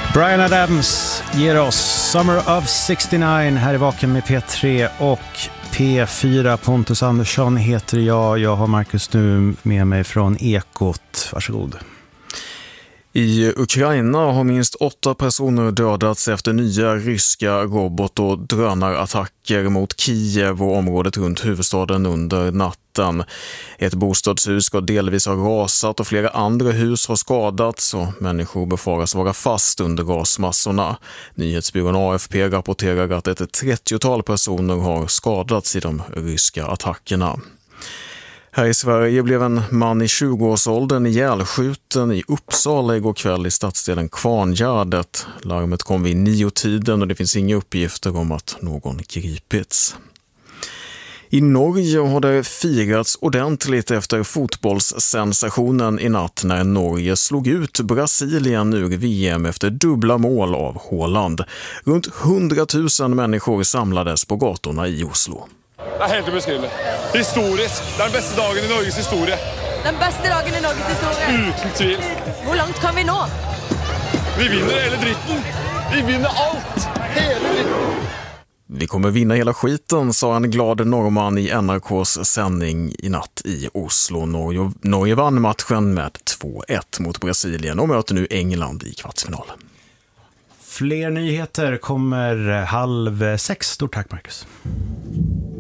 Bryan Adams ger oss Summer of 69 här i Vaken med P3 och P4. Pontus Andersson heter jag. Jag har Marcus nu med mig från Ekot. Varsågod. I Ukraina har minst 8 personer dödats efter nya ryska robot- och drönarattacker mot Kiev och området runt huvudstaden under natten. Ett bostadshus ska delvis ha rasat och flera andra hus har skadats och människor befaras vara fast under rasmassorna. Nyhetsbyrån AFP rapporterar att ett 30-tal personer har skadats i de ryska attackerna. Här i Sverige blev en man i 20-årsåldern ihjälskjuten i Uppsala igår kväll i stadsdelen Kvarngärdet. Larmet kom vid 9-tiden och det finns inga uppgifter om att någon gripits. I Norge har det firats ordentligt efter fotbollssensationen i natt när Norge slog ut Brasilien ur VM efter dubbla mål av Haaland. Runt 100 000 människor samlades på gatorna i Oslo. Det är helt ubeskrivligt. Historisk. Det är den bästa dagen i Norges historia. Den bästa dagen i Norges historia. Utan tvivel. Hur långt kan vi nå? Vi vinner hela dritten. Vi vinner allt. Hela dritten. Vi kommer vinna hela skiten, sa en glad norrman i NRKs sändning i natt i Oslo. Norge vann matchen med 2-1 mot Brasilien och möter nu England i kvartsfinal. Fler nyheter kommer 5:30. Stort tack, Marcus.